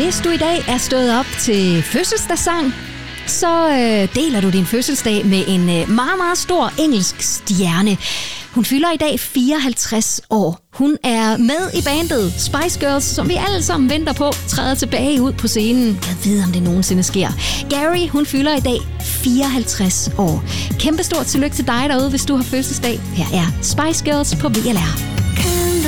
Hvis du i dag er stået op til fødselsdagssang, så deler du din fødselsdag med en meget, meget stor engelsk stjerne. Hun fylder i dag 54 år. Hun er med i bandet Spice Girls, som vi alle sammen venter på, træder tilbage ud på scenen. Jeg ved, om det nogensinde sker. Gary, hun fylder i dag 54 år. Kæmpestort tillykke til dig derude, hvis du har fødselsdag. Her er Spice Girls på VLR.